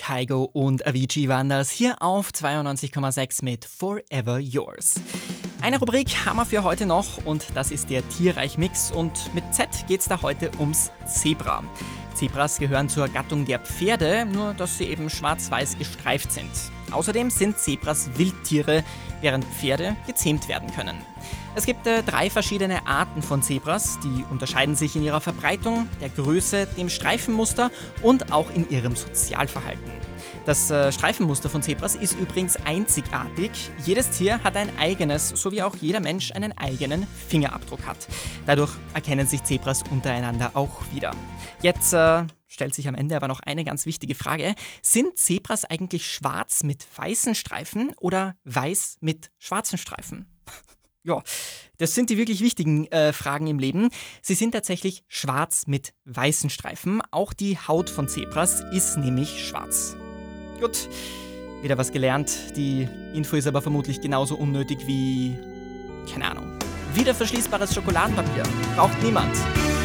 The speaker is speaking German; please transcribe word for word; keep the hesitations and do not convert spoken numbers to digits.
Kygo und Avicii waren das hier auf zweiundneunzig Komma sechs mit Forever Yours. Eine Rubrik haben wir für heute noch und das ist der Tierreich-Mix und mit Z geht's da heute ums Zebra. Zebras gehören zur Gattung der Pferde, nur dass sie eben schwarz-weiß gestreift sind. Außerdem sind Zebras Wildtiere, während Pferde gezähmt werden können. Es gibt äh, drei verschiedene Arten von Zebras, die unterscheiden sich in ihrer Verbreitung, der Größe, dem Streifenmuster und auch in ihrem Sozialverhalten. Das äh, Streifenmuster von Zebras ist übrigens einzigartig. Jedes Tier hat ein eigenes, so wie auch jeder Mensch einen eigenen Fingerabdruck hat. Dadurch erkennen sich Zebras untereinander auch wieder. Jetzt äh, stellt sich am Ende aber noch eine ganz wichtige Frage. Sind Zebras eigentlich schwarz mit weißen Streifen oder weiß mit schwarzen Streifen? Ja, das sind die wirklich wichtigen äh, Fragen im Leben. Sie sind tatsächlich schwarz mit weißen Streifen. Auch die Haut von Zebras ist nämlich schwarz. Gut, wieder was gelernt. Die Info ist aber vermutlich genauso unnötig wie, keine Ahnung, wieder verschließbares Schokoladenpapier. Braucht niemand.